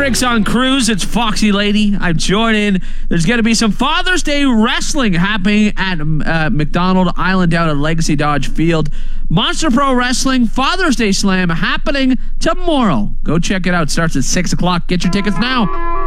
Henrik's on cruise. It's Foxy Lady. I'm Jordan. There's going to be some Father's Day wrestling happening at McDonald Island down at Legacy Dodge Field. Monster Pro Wrestling Father's Day Slam happening tomorrow. Go check it out. Starts at 6 o'clock. Get your tickets now.